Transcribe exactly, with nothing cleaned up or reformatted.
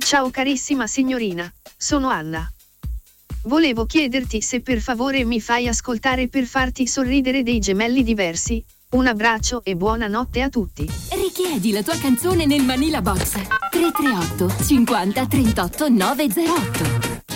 Ciao carissima signorina, sono Anna. Volevo chiederti se per favore mi fai ascoltare per farti sorridere dei Gemelli Diversi. Un abbraccio e buonanotte a tutti. Richiedi la tua canzone nel Manila Box tre tre otto cinquanta trentotto novecentotto.